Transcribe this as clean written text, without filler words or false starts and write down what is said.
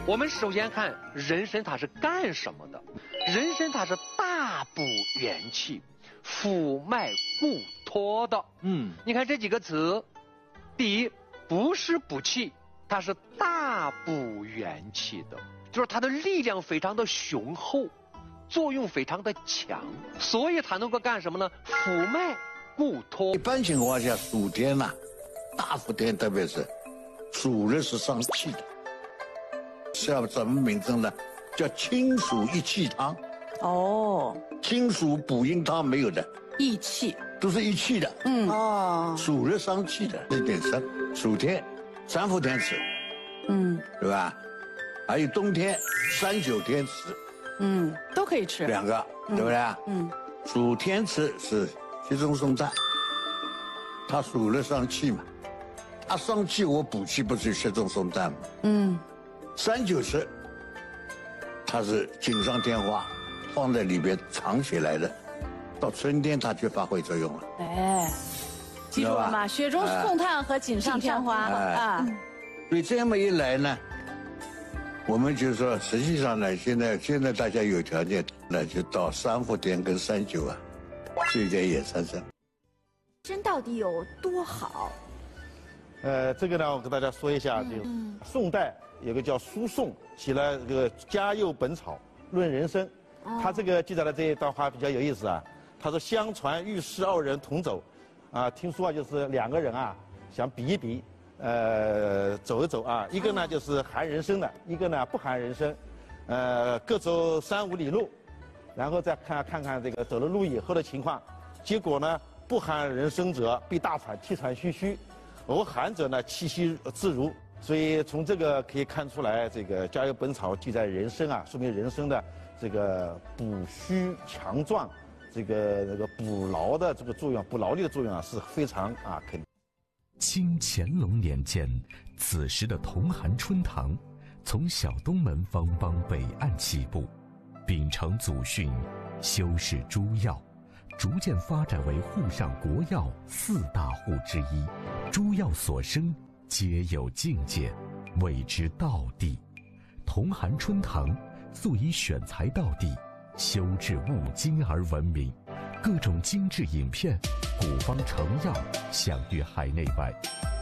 我们首先看人参它是干什么的？人参它是大补元气、辅脉固脱的。你看这几个词，第一不是补气，它是大补元气的，就是它的力量非常的雄厚，作用非常的强，所以它能够干什么呢？辅脉固脱。 一般情况下，暑天呐，大伏天特别是暑热是伤气的。是要什么名称呢？叫清暑益气汤。 哦， 清暑补阴汤没有的， 益气都是益气的。 哦， 暑热伤气的，这点生。暑天3伏天吃，对吧？还有冬天3、9天吃， 都可以吃 2个，对不对？暑天吃是雪中送炭，它暑热伤气嘛，它伤气我补气不是雪中送炭嘛。3、9吃，它是锦上添花，放在里边藏起来的，到春天它就发挥作用了。 哎，记住了吗？雪中送炭和锦上添花啊。 所以这么一来呢，我们就说，实际上呢，现在大家有条件，那就到3伏天跟3、9啊，做一点野餐参。 参到底有多好？ 这个呢，我跟大家说一下，就宋代有个叫苏颂写了这个《嘉佑本草论人参》，他这个记载的这一段话比较有意思啊。他说：“相传御师2人同走，听说就是2个人啊，想比一比，走一走啊。一个呢就是含人参的，一个呢不含人参，各走3、5里路，然后再看看这个走了路以后的情况。结果呢，不含人参者必大喘，气喘吁吁。”而寒者呢，气息自如，所以从这个可以看出来，这个《嘉佑本草》记载人参啊，说明人参的这个补虚强壮，这个补劳的这个作用，补劳力的作用啊，是非常肯定。 清乾隆年间，此时的同寒春堂，从小东门方帮北岸起步，秉承祖训，修饰诸药。逐渐发展为沪上国药4大户之一，诸药所生皆有境界，谓之道地。同寒春堂素以选材道地、修治物精而闻名，各种精致饮片、古方成药享誉海内外。